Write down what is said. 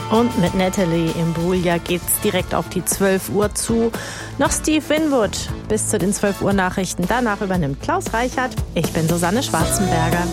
Und mit Natalie Imbruglia geht's direkt auf die 12 Uhr zu. Noch Steve Winwood bis zu den 12 Uhr Nachrichten. Danach übernimmt Klaus Reichert. Ich bin Susanne Schwarzenberger.